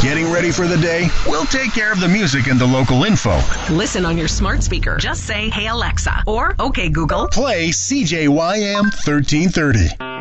Getting ready for the day? We'll take care of the music and the local info. Listen on your smart speaker. Just say, "Hey Alexa," or "Okay Google." Play CJYM 1330.